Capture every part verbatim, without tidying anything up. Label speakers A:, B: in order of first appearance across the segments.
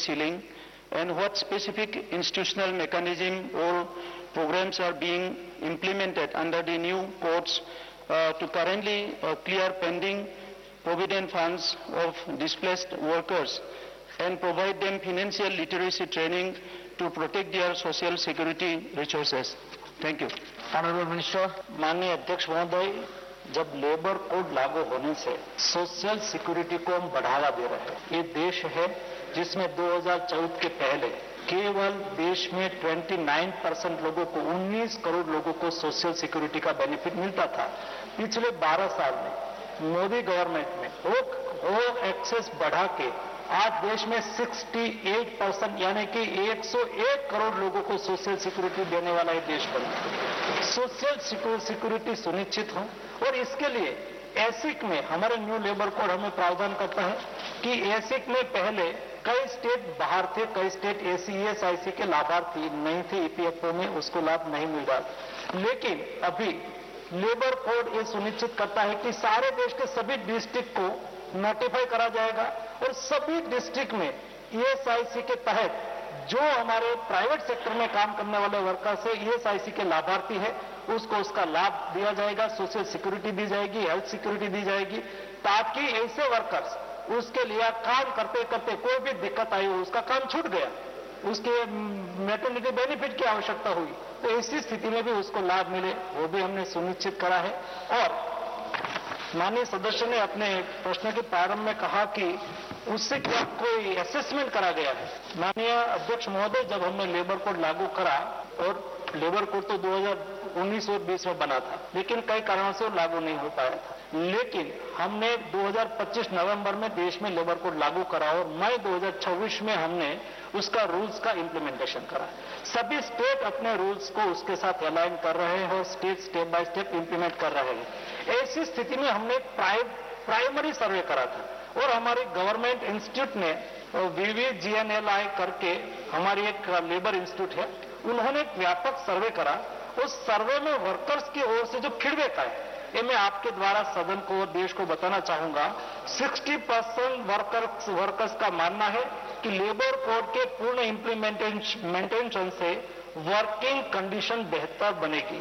A: ceiling, and what specific institutional mechanism or programs are being implemented under the new codes uh, to currently uh, clear pending provident funds of displaced workers and provide them financial literacy training to protect their social security resources. Thank you.
B: Honorable Minister.
C: माननीय अध्यक्ष महोदय, जब labour code लागू होने से social security को हम बढ़ावा दे रहे हैं। ये देश है जिसमें दो हज़ार चौदह के पहले केवल देश में उनतीस परसेंट लोगों को, उन्नीस करोड़ लोगों को सोशल सिक्योरिटी का बेनिफिट मिलता था। पिछले बारह साल में मोदी गवर्नमेंट ने वो, वो एक्सेस बढ़ा के आज देश में अड़सठ परसेंट यानी कि एक सौ एक करोड़ लोगों को सोशल सिक्योरिटी देने वाला ये देश बना। सोशल सिक्योरिटी सुनिश्चित हो और इसके लिए एसिक में हमारे न्यू लेबर कोड हमें प्रावधान करता है कि एसिक में पहले कई स्टेट बाहर थे, कई स्टेट ईएसआईसी के लाभार्थी नहीं थे, ईपीएफओ में उसको लाभ नहीं मिल रहा। लेकिन अभी लेबर कोड ये सुनिश्चित करता है कि सारे देश के सभी डिस्ट्रिक्ट को नोटिफाई करा जाएगा और सभी डिस्ट्रिक्ट में ईएसआईसी के तहत जो हमारे प्राइवेट सेक्टर में काम करने वाले वर्कर्स है, ईएसआईसी के लाभार्थी है, उसको उसका लाभ दिया जाएगा, सोशल सिक्योरिटी दी जाएगी, हेल्थ सिक्योरिटी दी जाएगी, ताकि ऐसे वर्कर्स उसके लिए काम करते करते कोई भी दिक्कत आई हो, उसका काम छूट गया, उसके मैटरनिटी बेनिफिट की आवश्यकता हुई, तो ऐसी स्थिति में भी उसको लाभ मिले, वो भी हमने सुनिश्चित करा है। और माननीय सदस्य ने अपने प्रश्न के प्रारंभ में कहा कि उससे क्या कोई असेसमेंट करा गया है। माननीय अध्यक्ष महोदय, जब हमने लेबर कोड लागू करा, और लेबर कोड तो दो हज़ार उन्नीस और बीस में बना था, लेकिन कई कारणों से वो लागू नहीं हो पाया था, लेकिन हमने दो हज़ार पच्चीस नवंबर में देश में लेबर कोड लागू करा और मई दो हज़ार चौबीस में हमने उसका रूल्स का इम्प्लीमेंटेशन करा। सभी स्टेट अपने रूल्स को उसके साथ अलाइन कर रहे हैं और state step by step implement कर रहे हैं। ऐसी स्थिति में हमने प्राइमरी सर्वे करा था और हमारी गवर्नमेंट इंस्टीट्यूट ने वीवीजीएनएलआई करके हमारी एक लेबर इंस्टीट्यूट है, उन्होंने एक व्यापक सर्वे करा। उस सर्वे में वर्कर्स की ओर से जो फीडबैक आए, ये मैं आपके द्वारा सदन को, देश को बताना चाहूंगा। साठ परसेंट वर्कर्स वर्कर्स का मानना है कि लेबर कोड के पूर्ण इम्प्लीमेंटेशन से वर्किंग कंडीशन बेहतर बनेगी।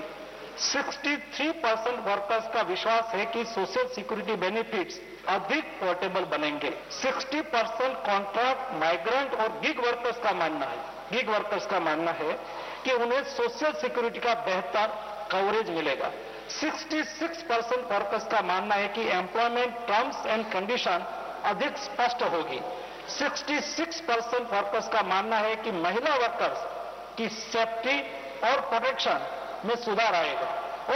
C: तिरसठ परसेंट वर्कर्स का विश्वास है कि सोशल सिक्योरिटी बेनिफिट्स अधिक पोर्टेबल बनेंगे। साठ परसेंट कॉन्ट्रैक्ट, माइग्रेंट और गिग वर्कर्स का मानना है गिग वर्कर्स का मानना है कि उन्हें सोशल सिक्योरिटी का बेहतर कवरेज मिलेगा। छियासठ परसेंट वर्कर्स का मानना है कि एम्प्लॉयमेंट टर्म्स एंड कंडीशन अधिक स्पष्ट होगी। छियासठ परसेंट वर्कर्स का मानना है कि महिला वर्कर्स की सेफ्टी और प्रोटेक्शन में सुधार आएगा और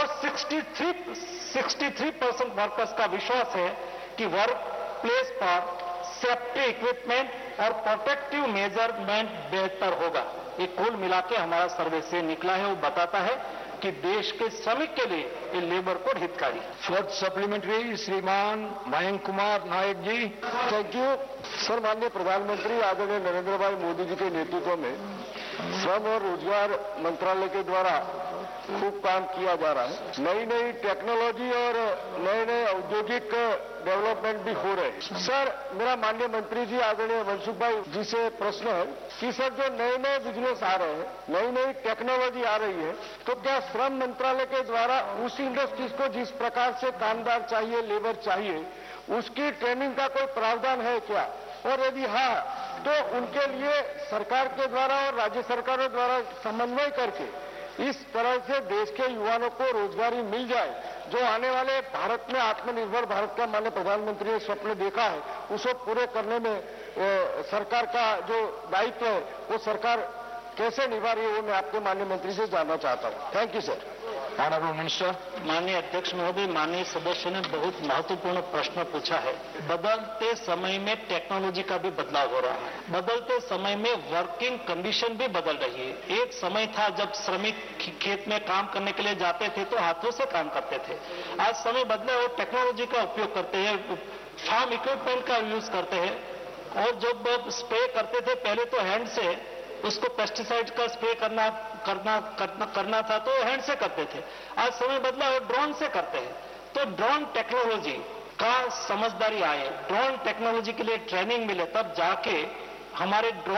C: तिरसठ परसेंट वर्कर्स का विश्वास है कि वर्क प्लेस पर सेफ्टी इक्विपमेंट और प्रोटेक्टिव मेजरमेंट बेहतर होगा। ये कुल मिला के हमारा सर्वे से निकला है, वो बताता है कि देश के श्रमिक के लिए ये लेबर कोड हितकारी।
B: फोर्थ सप्लीमेंट्री श्रीमान मयंक कुमार नायक जी।
D: Thank you sir. माननीय प्रधानमंत्री आदरणीय नरेंद्र भाई मोदी जी के नेतृत्व में श्रम और रोजगार मंत्रालय के द्वारा खूब काम किया जा रहा है। नई नई टेक्नोलॉजी और नए नए औद्योगिक डेवलपमेंट भी हो रहे हैं। सर, मेरा माननीय मंत्री जी आदरणीय मनसुख भाई जी से प्रश्न है कि सर, जो नए नए बिजनेस आ रहे हैं, नई नई टेक्नोलॉजी आ रही है, तो क्या श्रम मंत्रालय के द्वारा उस इंडस्ट्रीज को जिस प्रकार से कामगार चाहिए, लेबर चाहिए, उसकी ट्रेनिंग का कोई प्रावधान है क्या? और यदि हाँ, तो उनके लिए सरकार के द्वारा और राज्य सरकारों द्वारा समन्वय करके इस तरह से देश के युवाओं को रोजगारी मिल जाए, जो आने वाले भारत में आत्मनिर्भर भारत का माननीय प्रधानमंत्री ने स्वप्न देखा है, उसको पूरे करने में ए, सरकार का जो दायित्व है वो सरकार कैसे निभा रही है, वो मैं आपके माननीय मंत्री से जानना चाहता हूँ। Thank you sir.
B: Honourable minister.
C: माननीय अध्यक्ष महोदय, माननीय सदस्य ने बहुत महत्वपूर्ण प्रश्न पूछा है। बदलते समय में टेक्नोलॉजी का भी बदलाव हो रहा है, बदलते समय में वर्किंग कंडीशन भी बदल रही है। एक समय था जब श्रमिक खेत में काम करने के लिए जाते थे तो हाथों से काम करते थे। आज समय बदला और टेक्नोलॉजी का उपयोग करते हैं, फार्म इक्विपमेंट का यूज करते हैं, और जब स्प्रे करते थे पहले तो हैंड से उसको पेस्टिसाइड का स्प्रे करना करना करना करना था तो हैंड से करते थे। आज समय बदला और ड्रोन से करते हैं। तो ड्रोन टेक्नोलॉजी का समझदारी आए, ड्रोन टेक्नोलॉजी के लिए ट्रेनिंग मिले, तब जाके हमारे ड्रोन